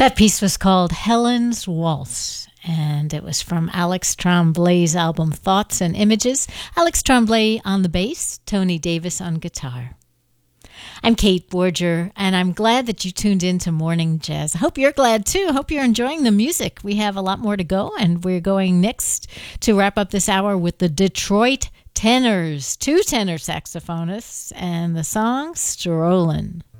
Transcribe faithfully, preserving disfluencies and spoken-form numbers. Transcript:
That piece was called Helen's Waltz, and it was from Alex Tremblay's album Thoughts and Images. Alex Tremblay on the bass, Tony Davis on guitar. I'm Kate Borger, and I'm glad that you tuned in to Morning Jazz. I hope you're glad, too. I hope you're enjoying the music. We have a lot more to go, and we're going next to wrap up this hour with the Detroit Tenors, two tenor saxophonists, and the song Strollin'.